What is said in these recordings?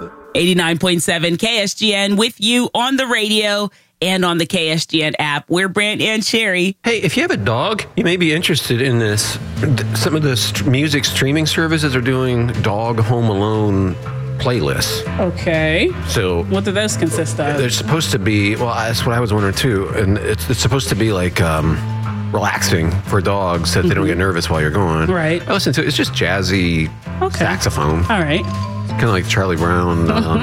89.7 KSGN with you on the radio and on the KSGN app. We're Brant and Sherry. Hey, if you have a dog, you may be interested in this. Some of the music streaming services are doing dog home alone playlists. Okay. So what do those consist of? They're supposed to be, well, that's what I was wondering too. And it's supposed to be like relaxing for dogs so that they don't get nervous while you're gone. Right. I listen to it. It's just jazzy saxophone. All right. Kind of like Charlie Brown.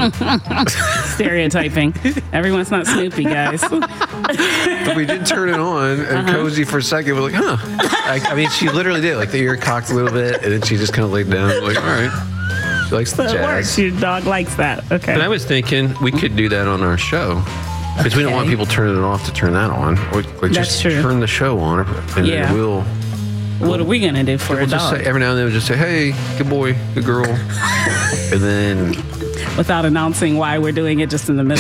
Stereotyping. Everyone's not Snoopy, guys. But we did turn it on and Cozy for a second. We're like, huh. I mean, she literally did. Like the ear cocked a little bit and then she just kind of laid down. Like, all right. She likes the jazz. Works. Your dog likes that. Okay. And I was thinking we could do that on our show. Because we don't want people turning it off to turn that on. Or just turn the show on and then we'll... What are we going to do for a dog? Every now and then we'll just say, hey, good boy, good girl. And then... Without announcing why we're doing it just in the middle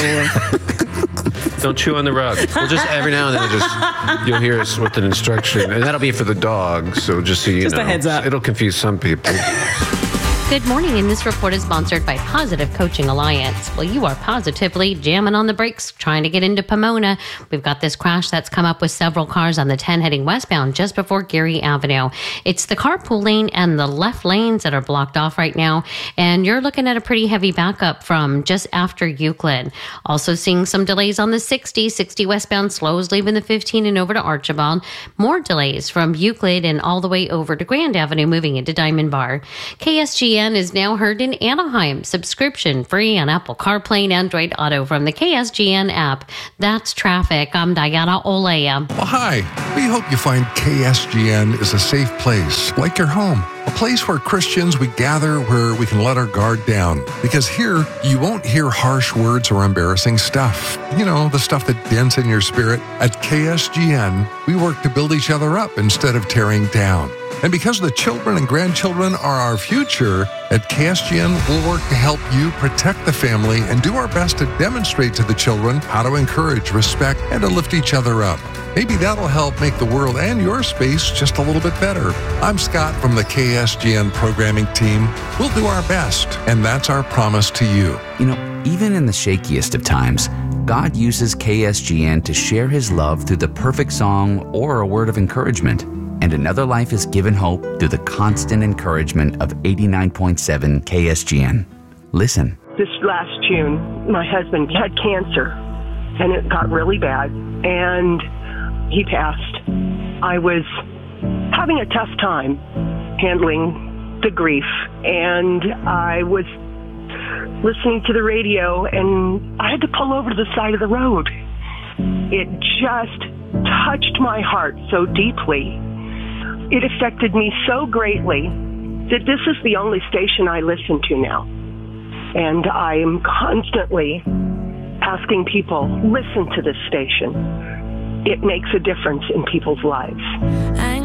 of... Don't chew on the rug. We'll just, every now and then, you'll hear us with an instruction. And that'll be for the dog, so just so you know. Just a heads up. It'll confuse some people. Good morning, and this report is sponsored by Positive Coaching Alliance. Well, you are positively jamming on the brakes, trying to get into Pomona. We've got this crash that's come up with several cars on the 10 heading westbound just before Geary Avenue. It's the carpool lane and the left lanes that are blocked off right now, and you're looking at a pretty heavy backup from just after Euclid. Also seeing some delays on the 60 westbound slows leaving the 15 and over to Archibald. More delays from Euclid and all the way over to Grand Avenue moving into Diamond Bar. KSGN is now heard in Anaheim, subscription free on Apple CarPlay and Android Auto from the KSGN app. That's traffic. I'm Diana Olea. Well, hi. We hope you find KSGN is a safe place, like your home. A place where Christians, we gather, where we can let our guard down. Because here, you won't hear harsh words or embarrassing stuff. You know, the stuff that dents in your spirit. At KSGN, we work to build each other up instead of tearing down. And because the children and grandchildren are our future, at KSGN, we'll work to help you protect the family and do our best to demonstrate to the children how to encourage, respect, and to lift each other up. Maybe that'll help make the world and your space just a little bit better. I'm Scott from the KSGN programming team. We'll do our best, and that's our promise to you. You know, even in the shakiest of times, God uses KSGN to share His love through the perfect song or a word of encouragement. And another life is given hope through the constant encouragement of 89.7 KSGN. Listen. This last June, my husband had cancer, and it got really bad, and he passed. I was having a tough time handling the grief, and I was listening to the radio, and I had to pull over to the side of the road. It just touched my heart so deeply. It affected me so greatly that this is the only station I listen to now. And I am constantly asking people, listen to this station. It makes a difference in people's lives.